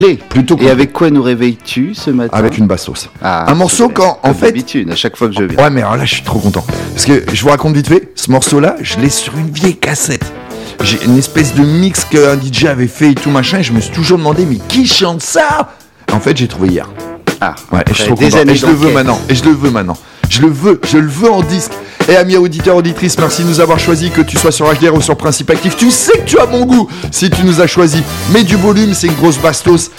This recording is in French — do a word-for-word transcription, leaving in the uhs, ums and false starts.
Plutôt Et complet. avec quoi nous réveilles-tu ce matin? Avec une bastos. Ah, un morceau super. quand, en Comme fait... d'habitude, à chaque fois que je viens. Ouais, mais alors là, je suis trop content. Parce que je vous raconte vite fait, ce morceau-là, je l'ai sur une vieille cassette. J'ai une espèce de mix qu'un D J avait fait et tout machin, et je me suis toujours demandé, mais qui chante ça? En fait, j'ai trouvé hier. Ah, Ouais, et je suis trop des content. années Et je le veux d'enquête. maintenant. Et je le veux maintenant. Je le veux, je le veux en disque. Et amis auditeurs, auditrices, merci de nous avoir choisi, que tu sois sur H D R ou sur Principe Actif. Tu sais que tu as bon goût si tu nous as choisi. Mets du volume, c'est une grosse bastos.